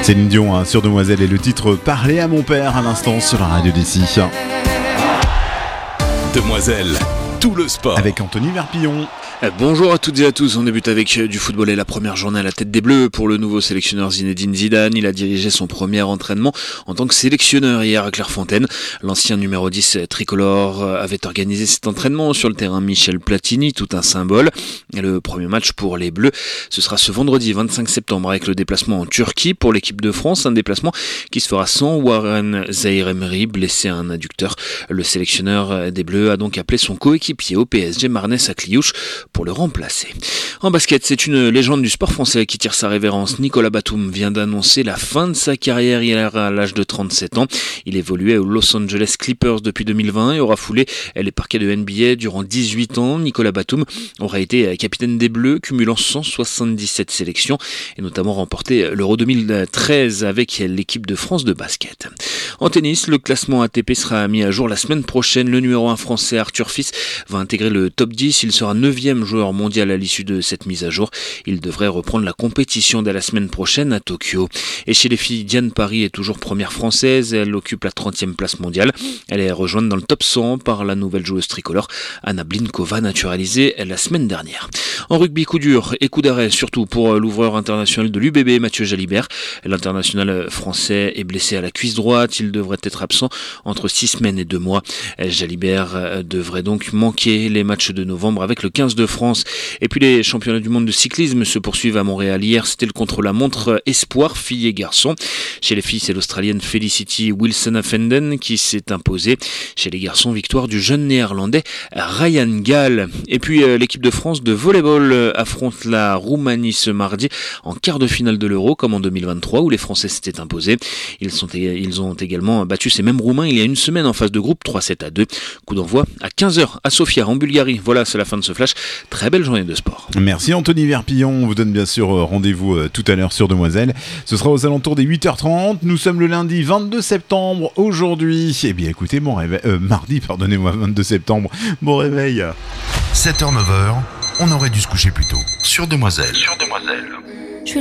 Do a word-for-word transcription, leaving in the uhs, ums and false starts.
Céline Dion hein, sur Demoiselle et le titre « Parler à mon père » à l'instant sur la radio d'ici. Demoiselle, tout le sport. Avec Anthony Verpillon. Bonjour à toutes et à tous, on débute avec du football et la première journée à la tête des Bleus pour le nouveau sélectionneur Zinedine Zidane. Il a dirigé son premier entraînement en tant que sélectionneur hier à Clairefontaine. L'ancien numéro dix tricolore avait organisé cet entraînement sur le terrain Michel Platini, tout un symbole. Le premier match pour les Bleus, ce sera ce vendredi vingt-cinq septembre avec le déplacement en Turquie pour l'équipe de France, un déplacement qui se fera sans Warren Zaïre-Emery, blessé à un adducteur. Le sélectionneur des Bleus a donc appelé son coéquipier au P S G, Marnès Akliouche, pour le remplacer. En basket, c'est une légende du sport français qui tire sa révérence. Nicolas Batum vient d'annoncer la fin de sa carrière hier à l'âge de trente-sept ans. Il évoluait aux Los Angeles Clippers depuis deux mille vingt et aura foulé les parquets de N B A durant dix-huit ans. Nicolas Batum aura été capitaine des Bleus, cumulant cent soixante-dix-sept sélections et notamment remporté l'Euro deux mille treize avec l'équipe de France de basket. En tennis, le classement A T P sera mis à jour la semaine prochaine. Le numéro un français Arthur Fils va intégrer le top dix. Il sera neuvième joueur mondial à l'issue de cette mise à jour. Il devrait reprendre la compétition dès la semaine prochaine à Tokyo. Et chez les filles, Diane Paris est toujours première française. Elle occupe la trentième place mondiale. Elle est rejointe dans le top cent par la nouvelle joueuse tricolore Anna Blinkova, naturalisée la semaine dernière. En rugby, coup dur et coup d'arrêt, surtout pour l'ouvreur international de l'U B B, Mathieu Jalibert. L'international français est blessé à la cuisse droite. Il devrait être absent entre six semaines et deux mois. Jalibert devrait donc manquer les matchs de novembre avec le quinze de France. Et puis les championnats du monde de cyclisme se poursuivent à Montréal. Hier, c'était le contre-la-montre espoir filles et garçons. Chez les filles, c'est l'Australienne Felicity Wilson-Affenden qui s'est imposée. Chez les garçons, victoire du jeune néerlandais Ryan Gall. Et puis euh, l'équipe de France de volleyball affronte la Roumanie ce mardi en quart de finale de l'Euro, comme en deux mille vingt-trois où les Français s'étaient imposés. Ils, sont, ils ont également battu ces mêmes Roumains il y a une semaine en phase de groupe trois sept à deux. Coup d'envoi à quinze heures à Sofia en Bulgarie. Voilà, c'est la fin de ce flash. Très belle journée de sport. Merci Anthony Verpillon. On vous donne bien sûr rendez-vous tout à l'heure sur Demoiselle. Ce sera aux alentours des huit heures trente. Nous sommes le lundi vingt-deux septembre aujourd'hui. Eh bien écoutez, mon réveil... Euh, mardi, pardonnez-moi, vingt-deux septembre. Bon réveil. sept heures neuf heures, on aurait dû se coucher plus tôt. Sur Demoiselle. Sur Demoiselle.